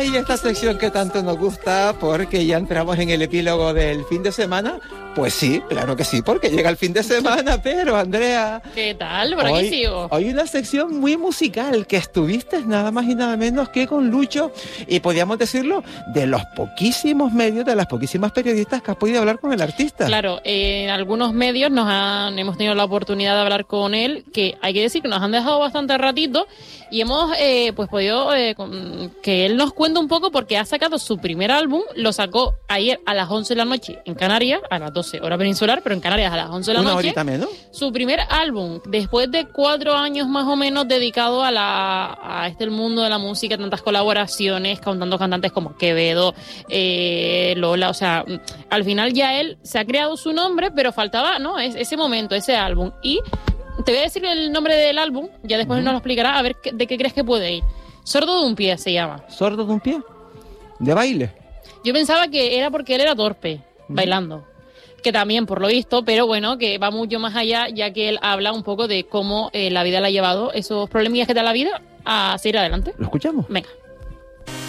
Ay, esta sección que tanto nos gusta porque ya entramos en el epílogo del fin de semana. Pues sí, claro que sí, porque llega el fin de semana, pero Andrea... ¿Qué tal? Por aquí sigo. Hoy una sección muy musical, que estuviste nada más y nada menos que con Lucho, y podríamos decirlo, de los poquísimos medios, de las poquísimas periodistas que has podido hablar con el artista. Claro, en algunos medios hemos tenido la oportunidad de hablar con él, que hay que decir que nos han dejado bastante ratito, y hemos pues podido que él nos cuente un poco, porque ha sacado su primer álbum, lo sacó ayer a las 11 de la noche en Canarias, a las 12 hora peninsular, pero en Canarias a las 11 de la noche. Una horita menos. Su primer álbum, después de 4 años más o menos dedicado a el mundo de la música, tantas colaboraciones, contando cantantes como Quevedo, Lola, o sea, al final ya él se ha creado su nombre, pero faltaba, ¿no? Ese momento, ese álbum. Y te voy a decir el nombre del álbum, ya después él nos lo explicará, a ver de qué crees que puede ir. Sordo de un pie se llama. ¿Sordo de un pie? ¿De baile? Yo pensaba que era porque él era torpe, bailando. Que también, por lo visto, pero bueno, que va mucho más allá, ya que él habla un poco de cómo la vida le ha llevado, esos problemillas que da la vida, a seguir adelante. ¿Lo escuchamos? Venga.